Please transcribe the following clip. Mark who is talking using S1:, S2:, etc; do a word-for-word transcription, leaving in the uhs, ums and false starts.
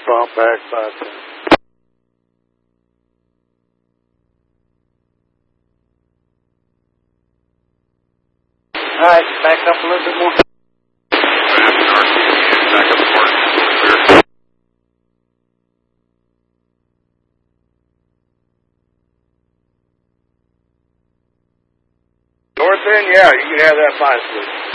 S1: bump back five ten. All right, back up a little bit more.
S2: Back up the mark.
S1: North end, yeah, you can have that five split.